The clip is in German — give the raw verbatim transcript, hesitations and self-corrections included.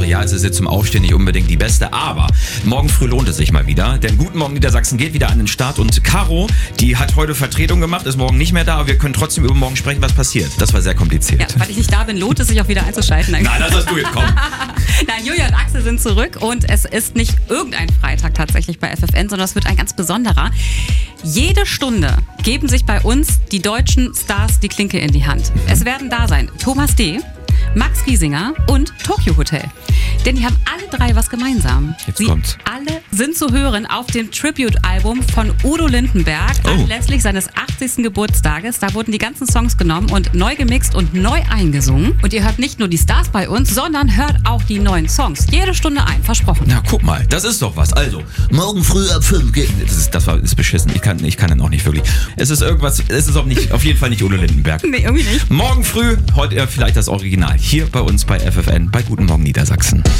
ja, es ist jetzt zum Aufstehen nicht unbedingt die beste, aber morgen früh lohnt es sich mal wieder, denn Guten Morgen Niedersachsen geht wieder an den Start und Caro, die hat heute Vertretung gemacht, ist morgen nicht mehr da, aber wir können trotzdem über morgen sprechen, was passiert. Das war sehr kompliziert. Ja, weil ich nicht da bin, lohnt es sich auch wieder einzuschalten. Nein, das hast du jetzt, komm. Nein, Julia und Axel sind zurück und es ist nicht irgendein Freitag tatsächlich bei F F N, sondern es wird ein ganz besonderer. Jede Stunde geben sich bei uns die deutschen Stars die Klinke in die Hand. Mhm. Es werden da sein Thomas D., Max Giesinger und Tokyo Hotel. Denn die haben alle drei was gemeinsam. Jetzt Sie kommt's. alle sind zu hören auf dem Tribute-Album von Udo Lindenberg Oh. anlässlich seines achtzigsten Geburtstages. Da wurden die ganzen Songs genommen und neu gemixt und neu eingesungen. Und ihr hört nicht nur die Stars bei uns, sondern hört auch die neuen Songs. Jede Stunde ein, versprochen. Na, guck mal, das ist doch was. Also, morgen früh ab fünf geht. Das ist, das war, ist beschissen. Ich kann, ich kann dann auch nicht wirklich. Es ist irgendwas, es ist auch nicht, auf jeden Fall nicht Udo Lindenberg. Nee, irgendwie nicht. Morgen früh, heute äh, vielleicht das Original. Hier bei uns bei F F N, bei Guten Morgen Niedersachsen.